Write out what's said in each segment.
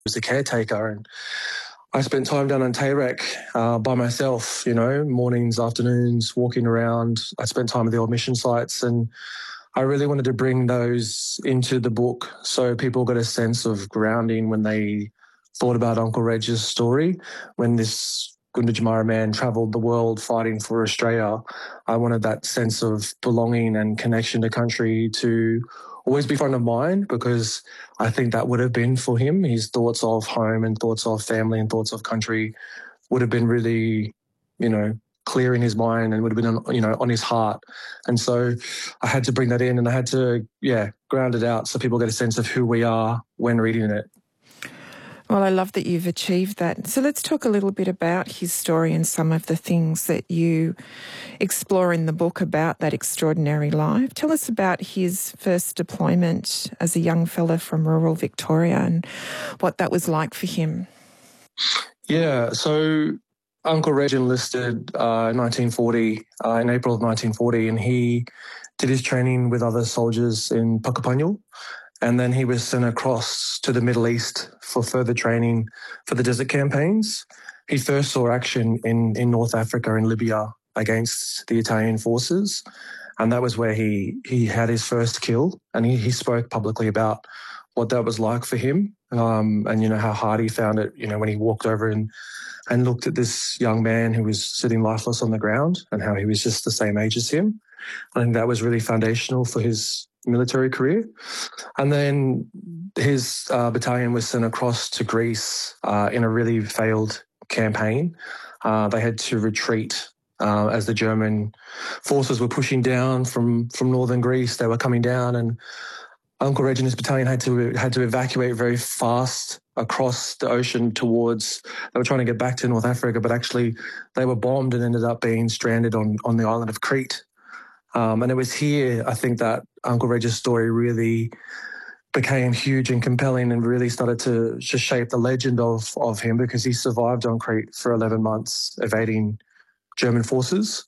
was the caretaker, and I spent time down on Tayrek by myself, mornings, afternoons, walking around. I spent time at the old mission sites, and I really wanted to bring those into the book so people got a sense of grounding when they thought about Uncle Reg's story. When this Gunditjmara man travelled the world fighting for Australia, I wanted that sense of belonging and connection to country to always be front of mind, because I think that would have been for him. His thoughts of home and thoughts of family and thoughts of country would have been really, clear in his mind and would have been, on his heart. And so I had to bring that in, and I had to, ground it out so people get a sense of who we are when reading it. Well, I love that you've achieved that. So let's talk a little bit about his story and some of the things that you explore in the book about that extraordinary life. Tell us about his first deployment as a young fella from rural Victoria and what that was like for him. Yeah, so Uncle Reg enlisted in 1940, in April of 1940, and he did his training with other soldiers in Puckapunyal. And then he was sent across to the Middle East for further training for the desert campaigns. He first saw action in North Africa and Libya against the Italian forces. And that was where he had his first kill. And he spoke publicly about what that was like for him, and, how hard he found it, when he walked over and looked at this young man who was sitting lifeless on the ground and how he was just the same age as him. I think that was really foundational for his military career. And then his battalion was sent across to Greece in a really failed campaign. They had to retreat as the German forces were pushing down from northern Greece. They were coming down, and Uncle Reg and his battalion had to evacuate very fast across the ocean towards. They were trying to get back to North Africa, but actually they were bombed and ended up being stranded on the island of Crete. And it was here, I think, that Uncle Reg's story really became huge and compelling and really started to just shape the legend of him, because he survived on Crete for 11 months, evading German forces.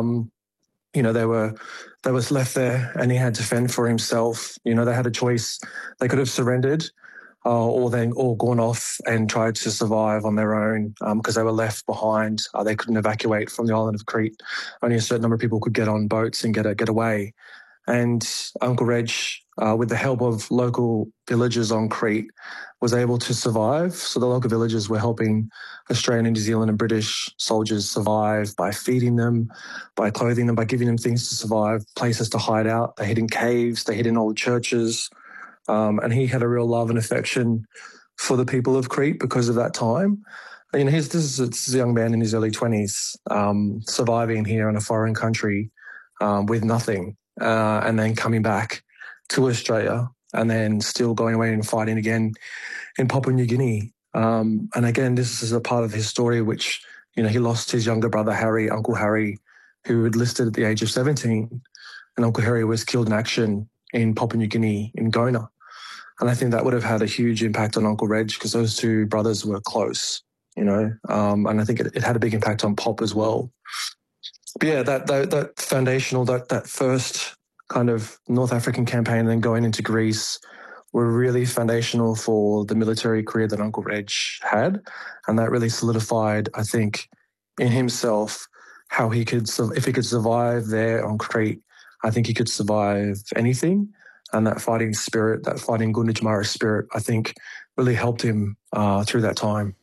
They was left there, and he had to fend for himself. They had a choice. They could have surrendered or gone off and tried to survive on their own, because they were left behind. They couldn't evacuate from the island of Crete. Only a certain number of people could get on boats and get away. And Uncle Reg, with the help of local villagers on Crete, was able to survive. So the local villagers were helping Australian and New Zealand and British soldiers survive by feeding them, by clothing them, by giving them things to survive, places to hide out. They hid in caves, they hid in old churches. And he had a real love and affection for the people of Crete because of that time. This is a young man in his early 20s, surviving here in a foreign country with nothing, and then coming back to Australia, and then still going away and fighting again in Papua New Guinea. And again, this is a part of his story which, he lost his younger brother, Harry, Uncle Harry, who enlisted at the age of 17. And Uncle Harry was killed in action in Papua New Guinea, in Gona. And I think that would have had a huge impact on Uncle Reg, because those two brothers were close, and I think it had a big impact on Pop as well. But yeah, that foundational, that first kind of North African campaign and then going into Greece were really foundational for the military career that Uncle Reg had. And that really solidified, I think, in himself how if he could survive there on Crete, I think he could survive anything. And that fighting spirit, that fighting Gunditjmara spirit, I think really helped him through that time.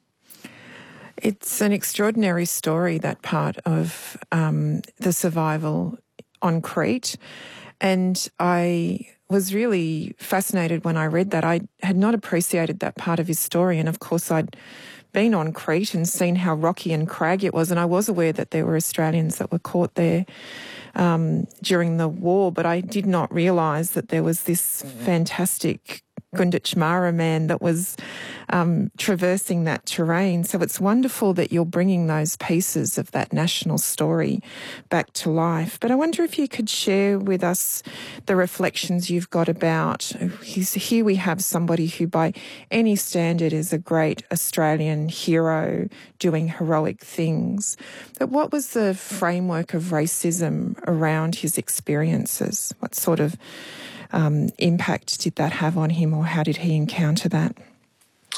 It's an extraordinary story, that part of the survival on Crete. And I was really fascinated when I read that. I had not appreciated that part of his story. And of course, I'd been on Crete and seen how rocky and craggy it was. And I was aware that there were Australians that were caught there during the war, but I did not realise that there was this fantastic Gunditjmara man that was traversing that terrain. So it's wonderful that you're bringing those pieces of that national story back to life. But I wonder if you could share with us the reflections you've got about, here we have somebody who by any standard is a great Australian hero doing heroic things. But what was the framework of racism around his experiences? What sort of impact did that have on him, or how did he encounter that?